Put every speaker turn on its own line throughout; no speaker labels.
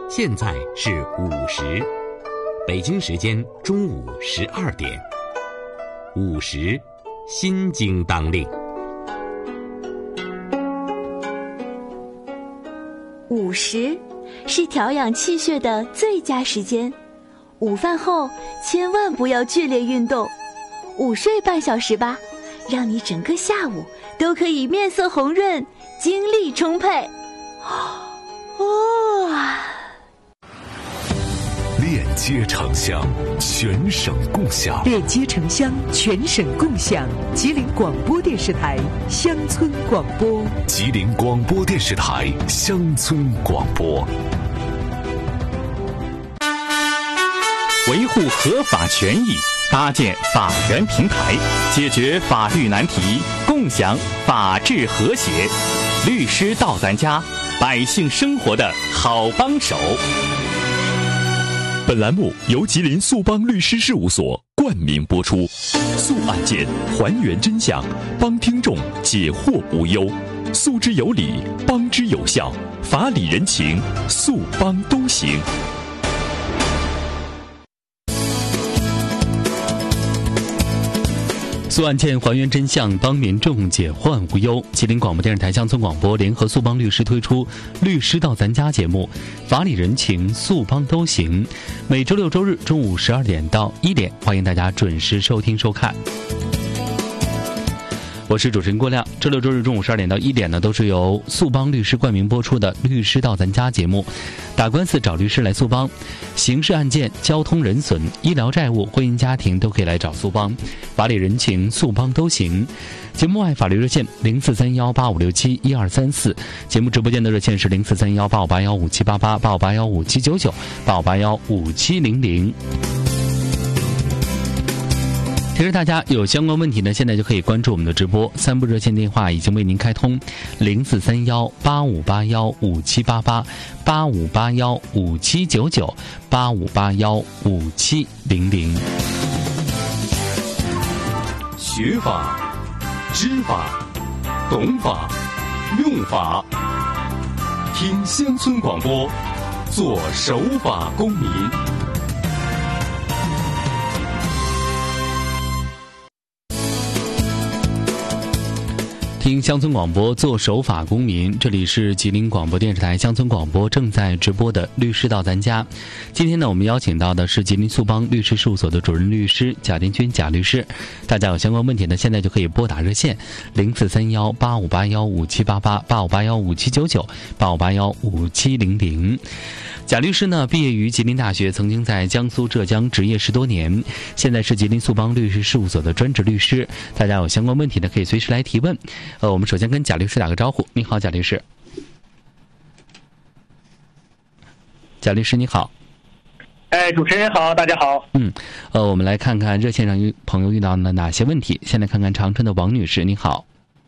现在是50，北京时间中午12点，50，心经当令。
50是调养气血的最佳时间，午饭后千万不要剧烈运动，午睡半小时吧，让你整个下午都可以面色红润，精力充沛。
链接城乡，全省共享。
链接城乡，全省共享。吉林广播电视台乡村广播。
吉林广播电视台乡村广播。
维护合法权益，搭建法源平台，解决法律难题，共享法治和谐。律师到咱家，百姓生活的好帮手。
本栏目由吉林速邦律师事务所冠名播出，速案件还原真相，帮听众解惑无忧，诉之有理，帮之有效，法理人情，速邦都行。
速案件还原真相，帮民众解患无忧。吉林广播电视台乡村广播联合速邦律师推出律师到咱家节目，法理人情，速邦都行。每周六周日中午12点到1点，欢迎大家准时收听收看。我是主持人郭亮，周六周日中午12点到1点呢，都是由速邦律师冠名播出的律师到咱家节目。打官司找律师来速邦，刑事案件、交通人损、医疗债务、婚姻家庭都可以来找速邦，法理人情，速邦都行。节目外法律热线043185671234，节目直播间的热线是0431858157888581579985815700。其实大家有相关问题呢，现在就可以关注我们的直播，3部热线电话已经为您开通，0431858157888581579985815700。
学法、知法、懂法、用法，听乡村广播，做守法公民。
听乡村广播，做守法公民。这里是吉林广播电视台乡村广播正在直播的律师到咱家。今天呢，我们邀请到的是吉林速邦律师事务所的主任律师贾丁军贾律师。大家有相关问题呢，现在就可以拨打热线0431858157888581579985815700。贾律师呢，毕业于吉林大学，曾经在江苏、浙江执业10多年，现在是吉林速邦律师事务所的专职律师。大家有相关问题呢，可以随时来提问。我们首先跟贾律师打个招呼。你好，贾律师。贾律师你好。
主持人好，大家好。
我们来看看热线上朋友遇到了哪些问题。先来看看长春的王女士，你好。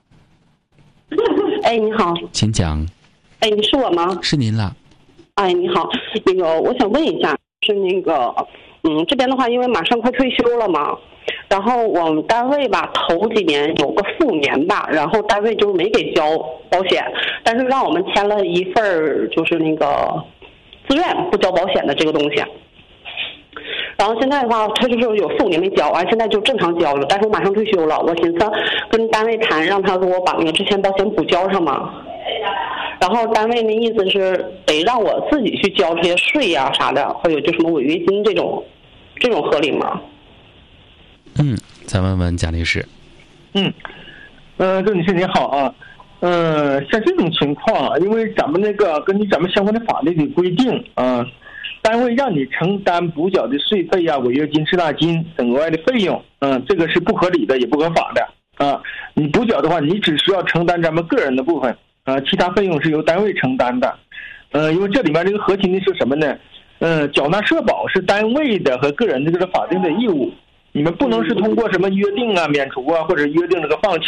你好。
请讲。
你是我吗？
是您了。
你好，我想问一下，是这边的话，因为马上快退休了嘛，然后我们单位吧，头几年有个4-5年吧，然后单位就没给交保险，但是让我们签了一份就是自愿不交保险的这个东西。然后现在的话，他就是有4-5年没交，现在就正常交了，但是我马上退休了，我寻思跟单位谈，让他给我把之前保险补交上嘛。然后单位的意思是得让我自己去交这些税呀啥的，会有就什么违约金这种合理吗？
再问问贾律师。
郑女士您好啊。像这种情况，因为咱们根据咱们相关的法律的规定单位让你承担补缴的税费呀、违约金、滞纳金等额外的费用，这个是不合理的，也不合法的你补缴的话，你只需要承担咱们个人的部分，其他费用是由单位承担的。因为这里面这个核心的是什么呢？缴纳社保是单位的和个人的这个法定的义务，你们不能是通过什么约定啊、免除啊，或者约定放弃